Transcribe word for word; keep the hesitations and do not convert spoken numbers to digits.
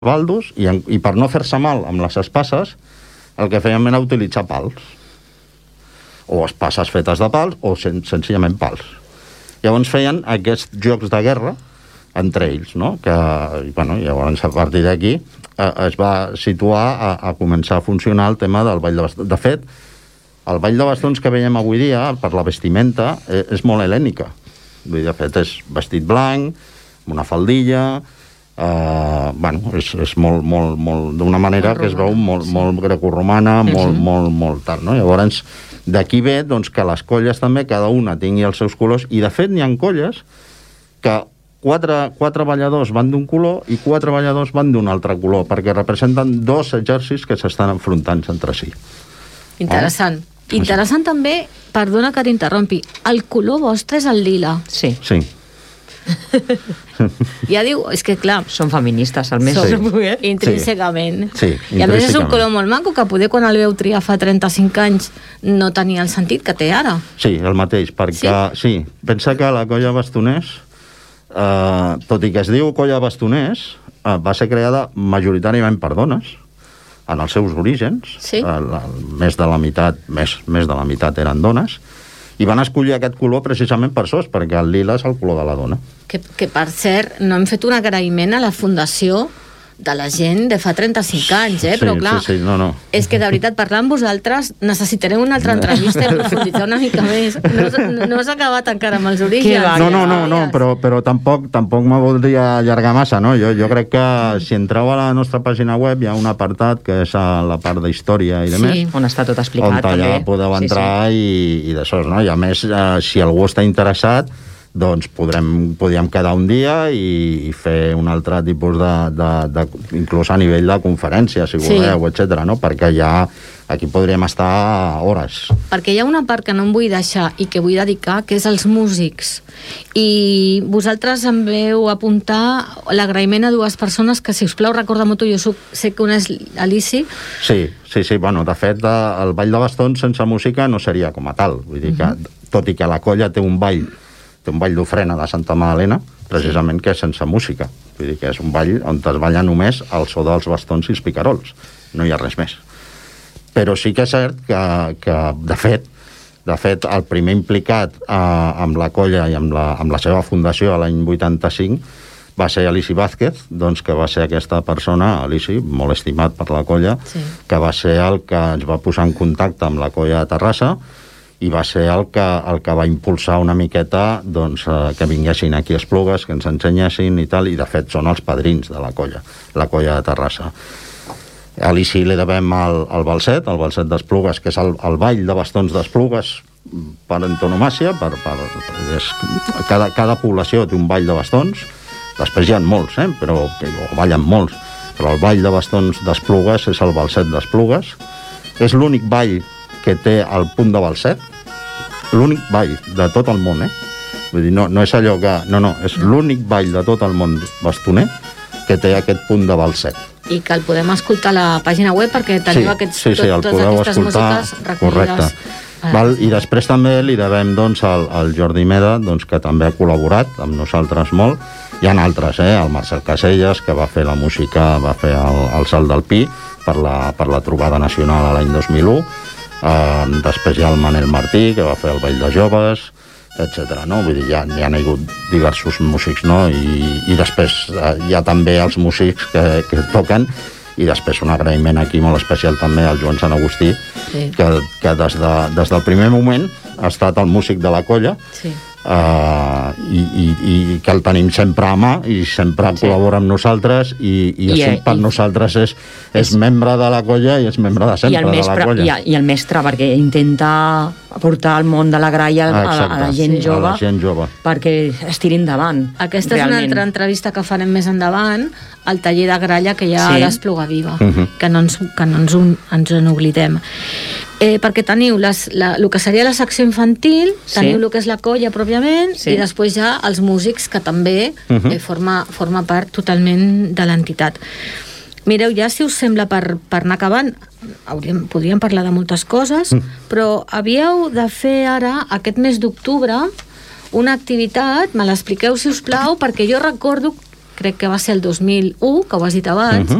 baldos i, en, i per no fer-se mal amb les espasses, el que fèiem era utilitzar pals. O espasses fetes de pals o sen, senzillament pals. Llavors feien aquests jocs de guerra entre ells, no? Que, bueno, llavors a partir d'aquí eh, es va situar a, a començar a funcionar el tema del ball de bastons. De fet, el ball de bastons que veiem avui dia, per la vestimenta, eh, és molt helènica. Vull dir, de fet, és vestit blanc, amb una faldilla... Uh, bueno, és, és molt, molt, molt d'una manera que es veu molt, sí. molt grecorromana, uh-huh. molt, molt, molt tal, no? Llavors, d'aquí ve doncs, que les colles també, cada una tingui els seus colors, i de fet n'hi ha colles que quatre, quatre balladors van d'un color i quatre balladors van d'un altre color, perquè representen dos exèrcits que s'estan enfrontant entre si. Interessant. Oh? Interessant també, perdona que t'interrompi, el color vostre és el lila. Sí. Sí. Ja diu, és que clar, són feministes al més sí. poder. Intrínsecament. Sí, sí, i a més és un color molt maco que poder quan el veu triar fa trenta-cinc anys no tenia el sentit que té ara. Sí, el mateix, perquè sí, sí pensa que la colla Bastoners, eh, tot i que es diu colla Bastoners, eh, va ser creada majoritàriament per dones en els seus orígens. Sí. El, el, més de la meitat, més, més de la meitat eren dones. I van escollir aquest color precisament per això, perquè el lila és el color de la dona. Que, que per cert, no hem fet un agraïment a la fundació de la gent de fa trenta-cinc anys, eh? Sí, Però clar, sí, sí, no, no. és que de veritat, parlar amb vosaltres necessitarem una altra entrevista i profunditzar una mica més. No, no, no has acabat encara amb els orígens. No, no, no, no però, però tampoc, tampoc me voldria allargar massa, no? Jo, jo crec que si entreu a la nostra pàgina web hi ha un apartat que és a la part d'història i de més. Sí, on està tot explicat, on allà també. podeu entrar sí, sí. i, i d'això, no? I a més, eh, si algú està interessat, doncs podrem, podríem quedar un dia i, i fer un altre tipus de, de, de, inclús a nivell de conferència, si voleu, sí. etcètera, no? Perquè ja aquí podríem estar hores. Perquè hi ha una part que no em vull deixar i que vull dedicar, que és els músics. I vosaltres em veu apuntar l'agraïment a dues persones que, si us plau, recorda-m'ho tu, jo soc, sé que una és Alici. Sí, sí, sí, bueno, de fet, el ball de bastons sense música no seria com a tal. Vull dir que, uh-huh. tot i que la colla té un ball té un ball d'ofrena de Santa Magdalena, precisament que és sense música. Vull dir que és un ball on es balla només el so dels bastons i els picarols. No hi ha res més. Però sí que és cert que, que de fet, de fet, el primer implicat eh, amb la colla i amb la, amb la seva fundació a l'any vuitanta-cinc va ser Alici Vázquez, doncs, que va ser aquesta persona, Alici, molt estimat per la colla, sí. que va ser el que ens va posar en contacte amb la colla de Terrassa, i va ser el que, el que va impulsar una miqueta doncs, eh, que vinguessin aquí a Esplugues, que ens ensenyessin i tal, i de fet són els padrins de la colla, la colla de Terrassa. A Alici li devem el, el balset, el balset d'Esplugues, que és el, el ball de bastons d'Esplugues per antonomàcia, per, per, és, cada, cada població té un ball de bastons, després hi ha molts, eh, però o ballen molts, però el ball de bastons d'Esplugues és el balset d'Esplugues, és l'únic ball que té el punt de balset, l'únic ball de tot el món, eh? Vull dir, no, no és allò que... No, no, és l'únic ball de tot el món bastoner que té aquest punt de balset. I que el podem escoltar a la pàgina web perquè teniu sí, aquests, sí, sí, tot, totes aquestes escoltar, músiques recollides. Correcte. Val? I després també li devem doncs, al, al Jordi Meda, doncs, que també ha col·laborat amb nosaltres molt. Hi ha altres, eh? El Marcel Caselles, que va fer la música, va fer el, el Salt del Pi per la, per la trobada nacional a l'any dos mil u. Uh, després hi ha el Manel Martí, que va fer el Ball de Joves, etcètera. No? Vull dir, hi ha, hi ha hagut diversos músics, no? I, i després uh, hi ha també els músics que, que toquen, i després un agraïment aquí molt especial també al Joan Sant Agustí, sí. que, que des, de, des del primer moment ha estat el músic de la colla, sí. uh, i, i, i que el tenim sempre a mà i sempre sí. col·labora amb nosaltres i, i, I així per i, nosaltres és, és, és membre de la colla i és membre de sempre de la colla. I, I el mestre, perquè intenta aportar al món de la graia a, a, a la gent sí. jove, a la gent jove perquè es tiri endavant. Aquesta realment. És una altra entrevista que farem més endavant al taller de gralla que hi ha sí. a l'Espluga Viva, uh-huh. que no ens, que no ens, un, ens en oblidem. Eh, perquè teniu les, la, el que seria la secció infantil, teniu sí. el que és la colla pròpiament, sí. i després ja els músics, que també uh-huh. eh, forma, forma part totalment de l'entitat. Mireu, ja si us sembla per, per anar acabant, hauríem, podríem parlar de moltes coses, mm. però havíeu de fer ara, aquest mes d'octubre, una activitat, me l'expliqueu si us plau, perquè jo recordo crec que va ser el dos mil u, que ho has dit abans, uh-huh.